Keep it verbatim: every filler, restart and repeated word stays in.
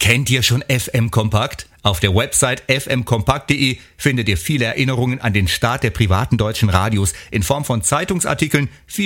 Kennt ihr schon F M Kompakt? Auf der Website f m kompakt punkt d e findet ihr viele Erinnerungen an den Start der privaten deutschen Radios in Form von Zeitungsartikeln,